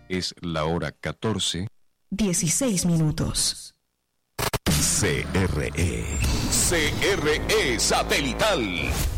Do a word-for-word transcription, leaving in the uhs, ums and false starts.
Es la hora catorce. dieciséis minutos. C R E. C R E Satelital.